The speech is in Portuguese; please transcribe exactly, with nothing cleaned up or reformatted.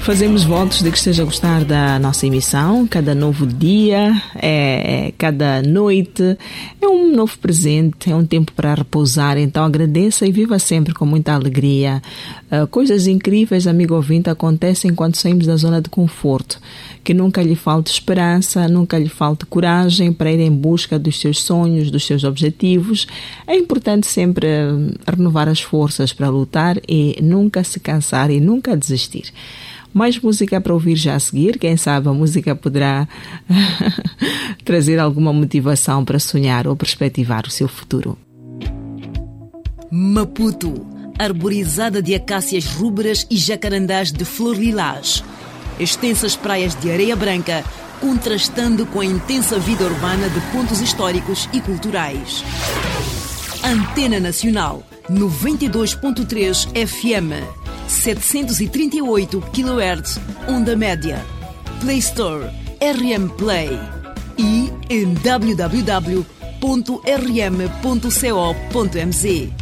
Fazemos votos de que esteja a gostar da nossa emissão. Cada novo dia, é, cada noite é um novo presente, é um tempo para repousar. Então agradeça e viva sempre com muita alegria. Uh, coisas incríveis, amigo ouvinte, acontecem quando saímos da zona de conforto. Que nunca lhe falte esperança, nunca lhe falte coragem para ir em busca dos seus sonhos, dos seus objetivos. É importante sempre renovar as forças para lutar e nunca se cansar e nunca desistir. Mais música para ouvir já a seguir. Quem sabe a música poderá trazer alguma motivação para sonhar ou perspectivar o seu futuro. Maputo, arborizada de acácias rubras e jacarandás de flor lilás. Extensas praias de areia branca, contrastando com a intensa vida urbana de pontos históricos e culturais. Antena Nacional, noventa e dois ponto três F M. setecentos e trinta e oito quilohertz, onda média. Play Store, R M Play. E em w w w ponto r m ponto co ponto m z.